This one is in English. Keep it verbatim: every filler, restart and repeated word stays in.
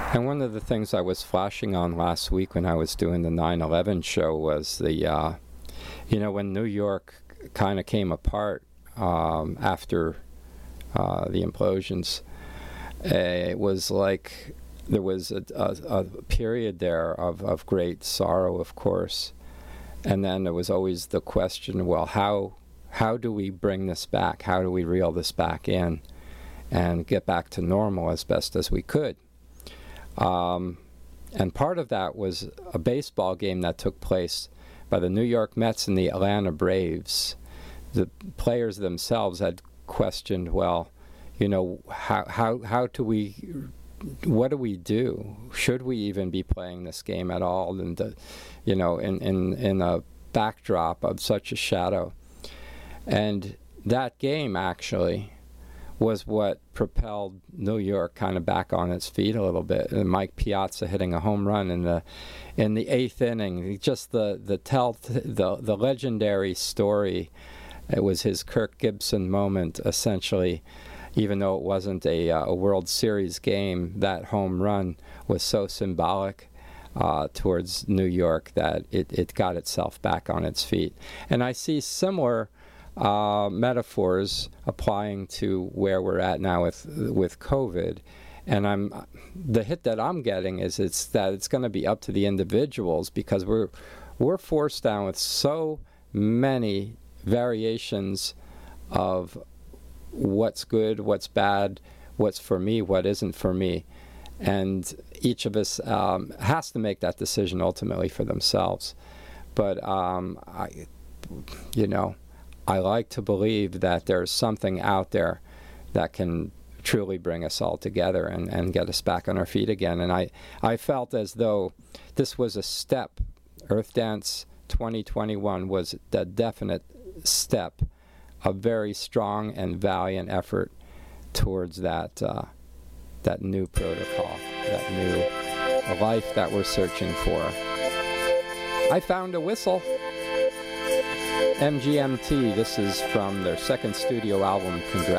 And one of the things I was flashing on last week when I was doing the nine eleven show was the, uh, you know, when New York kind of came apart um, after uh, the implosions, uh, it was like there was a, a, a period there of, of great sorrow, of course. And then there was always the question, well, how how do we bring this back? How do we reel this back in and get back to normal as best as we could? Um, and part of that was a baseball game that took place by the New York Mets and the Atlanta Braves. The players themselves had questioned, well, you know, how how how do we, what do we do? Should we even be playing this game at all? And the, you know, in in in a backdrop of such a shadow, and that game actually was what propelled New York kind of back on its feet a little bit. And Mike Piazza hitting a home run in the in the eighth inning, just the the tell the the legendary story. It was his Kirk Gibson moment, essentially. Even though it wasn't a, uh, a World Series game, that home run was so symbolic uh, towards New York that it, it got itself back on its feet. And I see similar uh, metaphors applying to where we're at now with with COVID. And I'm the hit that I'm getting is it's that it's going to be up to the individuals, because we're we're forced down with so many variations of what's good, what's bad, what's for me, what isn't for me. And each of us um, has to make that decision ultimately for themselves. But, um, I, you know, I like to believe that there's something out there that can truly bring us all together and, and get us back on our feet again. And I, I felt as though this was a step. Earth Dance twenty twenty-one was a definite step, a very strong and valiant effort towards that uh, that new protocol, that new life that we're searching for. I found a whistle. M G M T, this is from their second studio album, Congrats.